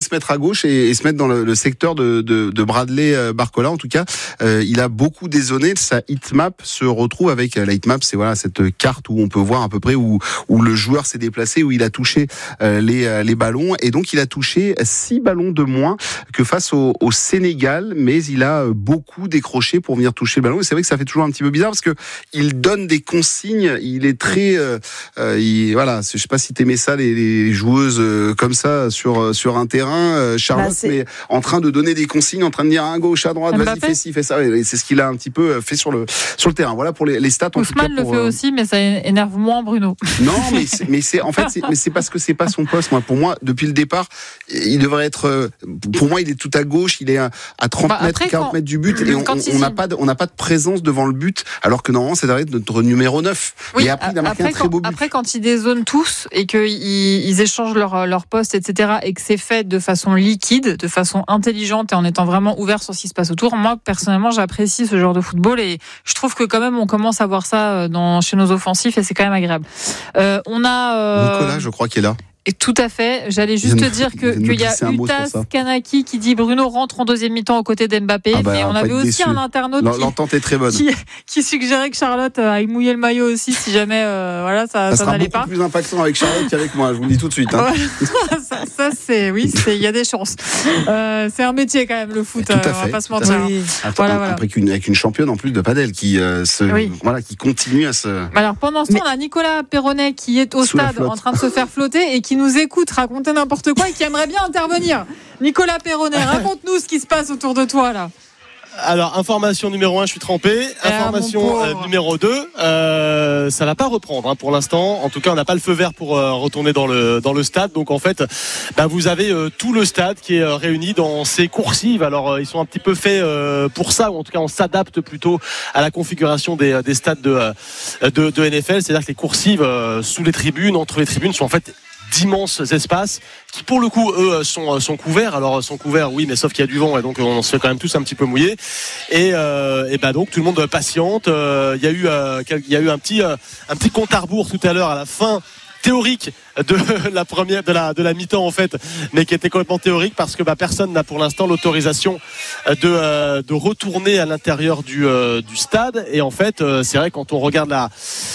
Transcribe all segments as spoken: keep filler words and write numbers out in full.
se mettre à gauche et, et se mettre dans le, le secteur de, de, de Bradley Barcola. En tout cas, euh, il a beaucoup dézonné. Sa heatmap se retrouve avec la heatmap, c'est voilà cette carte où on peut voir à peu près où où le joueur s'est déplacé, où il a touché euh, les les ballons, et donc il a touché six ballons de moins que face au, au Sénégal, mais il a beaucoup décroché pour venir toucher le ballon. Et c'est vrai que ça fait toujours un petit peu bizarre parce que il donne des consignes. Il est très, euh, euh, il, voilà, je sais pas si t'aimais ça les, les joueuses euh, comme ça sur sur un terrain, euh, Charlotte, bah mais en train de donner des consignes, en train de dire à gauche, à droite, vas-y fais ci, fais ça. Et c'est ce qu'il a un petit peu fait sur le sur le terrain. Voilà pour les, les stats. En Ousmane tout cas, pour, le fait aussi, mais ça énerve moins Bruno. Non, mais c'est, mais c'est en fait, c'est, mais c'est parce que c'est pas son poste. Moi, pour moi, depuis le départ, il devrait être. Pour moi, il est tout à gauche. Il est à, à trente bah mètres, quarante mètres du but, et on n'a pas, de, on n'a pas de présence devant le but, alors que normalement, ça devrait être notre numéro neuf. Oui, et après, il a marqué après, un très quand, beau but. Après, quand ils dézonent tous et qu'ils ils échangent leur leur poste, et cetera, et que c'est fait de façon liquide, de façon intelligente et en étant vraiment ouvert sur ce qui se passe autour, moi personnellement, j'apprécie ce genre de football et je trouve que quand même on commence à voir ça dans chez nos offensifs et c'est quand même agréable. Euh, on a euh... Nicolas, je crois, qui est là. Et tout à fait. J'allais juste te dire que qu'il y a Utas Kanaki qui dit Bruno rentre en deuxième mi-temps aux côtés d'Mbappé. Ah bah, mais on avait aussi déçu. Un internaute L'entente est très bonne. Qui, qui suggérait que Charlotte aille mouiller le maillot aussi si jamais euh, voilà ça, ça, ça sera n'allait beaucoup pas. Plus impactant avec Charlotte qu'avec moi. Je vous le dis tout de suite. Hein. ça, ça c'est oui, c'est il y a des chances. Euh, c'est un métier quand même le foot. Tout à fait, on va pas se mentir. Oui. Attends, voilà, voilà. Après qu'une, avec une championne en plus de padel qui euh, se oui. voilà qui continue à se. Alors pendant ce temps, mais... on a Nicolas Perronnet qui est au Sous stade en train de se faire flotter et qui nous écoute raconter n'importe quoi et qui aimerait bien intervenir. Nicolas Perronnet, raconte-nous ce qui se passe autour de toi là. Alors, information numéro un, je suis trempé. Information euh, numéro deux, euh, ça va pas reprendre hein, pour l'instant. En tout cas, on n'a pas le feu vert pour euh, retourner dans le dans le stade. Donc en fait, bah, vous avez euh, tout le stade qui est euh, réuni dans ces coursives. Alors euh, ils sont un petit peu faits euh, pour ça, ou en tout cas on s'adapte plutôt à la configuration des, des stades de, de de N F L. C'est-à-dire que les coursives euh, sous les tribunes, entre les tribunes, sont en fait d'immenses espaces qui pour le coup eux sont sont couverts. Alors sont couverts oui, mais sauf qu'il y a du vent et donc on se fait quand même tous un petit peu mouiller et euh, et bah donc tout le monde patiente. Il euh, y a eu euh, il y a eu un petit euh, un petit compte à rebours tout à l'heure à la fin théorique de la première de la de la mi-temps en fait, mais qui était complètement théorique parce que bah personne n'a pour l'instant l'autorisation de euh, de retourner à l'intérieur du euh, du stade. Et en fait euh, c'est vrai quand on regarde la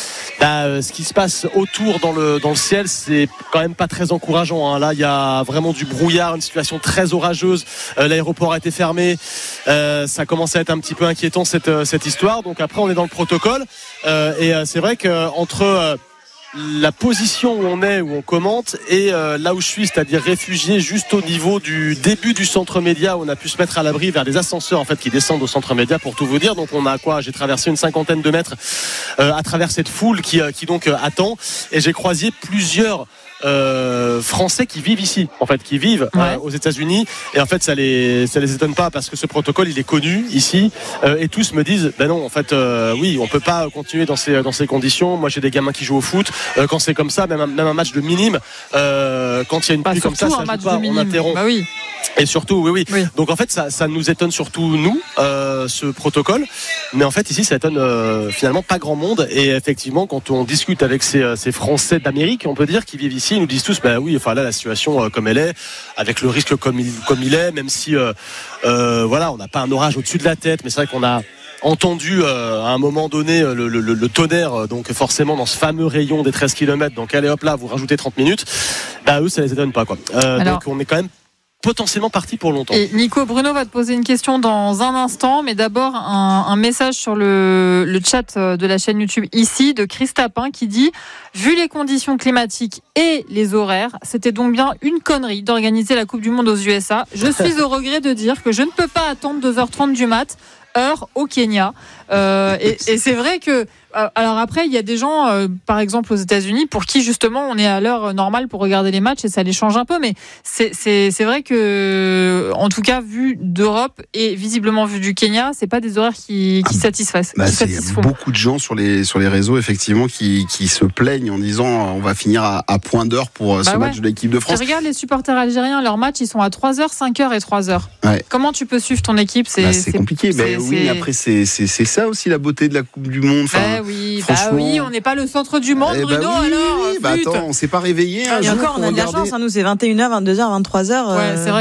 Bah, ce qui se passe autour dans le dans le ciel, c'est quand même pas très encourageant. Hein. Là, il y a vraiment du brouillard, une situation très orageuse. Euh, l'aéroport a été fermé. Euh, ça commence à être un petit peu inquiétant cette cette histoire. Donc après, on est dans le protocole euh, et euh, c'est vrai que entre euh, la position où on est, où on commente, et euh, là où je suis, c'est-à-dire réfugié juste au niveau du début du centre média, où on a pu se mettre à l'abri vers des ascenseurs en fait qui descendent au centre média pour tout vous dire. Donc on a quoi ? J'ai traversé une cinquantaine de mètres euh, à travers cette foule qui, euh, qui donc euh, attend, et j'ai croisé plusieurs Euh, Français qui vivent ici, en fait, qui vivent ouais. euh, aux États-Unis, et en fait, ça les ça les étonne pas parce que ce protocole, il est connu ici, euh, et tous me disent, ben non, en fait, euh, oui, on peut pas continuer dans ces dans ces conditions. Moi, j'ai des gamins qui jouent au foot. Euh, quand c'est comme ça, même un, même un match de minime, euh, quand il y a une pluie comme ça, ça joue pas, on interrompt. Bah oui. Et surtout, oui, oui, oui. Donc en fait, ça, ça nous étonne surtout nous, euh, ce protocole. Mais en fait, ici, ça étonne euh, finalement pas grand monde. Et effectivement, quand on discute avec ces, ces Français d'Amérique, on peut dire, qui vivent ici, ils nous disent tous, bah oui, enfin là, la situation euh, comme elle est, avec le risque comme il, comme il est, même si, euh, euh, voilà, on n'a pas un orage au-dessus de la tête, mais c'est vrai qu'on a entendu euh, à un moment donné le, le, le tonnerre, donc forcément dans ce fameux rayon des treize kilomètres. Donc allez hop là, vous rajoutez trente minutes. Bah eux, ça les étonne pas quoi. Euh, Alors... Donc on est quand même potentiellement parti pour longtemps. Et Nico, Bruno va te poser une question dans un instant, mais d'abord un, un message sur le, le chat de la chaîne YouTube ici de Chris Tapin qui dit « Vu les conditions climatiques et les horaires, c'était donc bien une connerie d'organiser la Coupe du Monde aux U S A. Je suis au regret de dire que je ne peux pas attendre deux heures trente du mat, heure au Kenya. Euh, et, et c'est vrai que alors après, il y a des gens, euh, par exemple aux États-Unis, pour qui justement on est à l'heure normale pour regarder les matchs et ça les change un peu. Mais c'est c'est c'est vrai que, en tout cas, vu d'Europe et visiblement vu du Kenya, c'est pas des horaires qui qui satisfassent. Bah, qui il y a beaucoup de gens sur les sur les réseaux effectivement qui qui se plaignent en disant on va finir à, à point d'heure pour bah ce ouais. match de l'équipe de France. Je regarde les supporters algériens, leurs matchs ils sont à trois heures, cinq heures et trois heures. Ouais. Comment tu peux suivre ton équipe ? C'est, bah, c'est, c'est compliqué. C'est, mais oui, c'est... après c'est c'est c'est ça aussi la beauté de la Coupe du Monde. Enfin, bah oui, bah oui, on n'est pas le centre du monde, eh Bruno. Bah oui, alors, oui, bah attends, on s'est pas réveillé. Et encore, on a de la chance. Hein, nous, c'est vingt et une heures, vingt-deux heures, vingt-trois heures. Ouais, c'est vrai.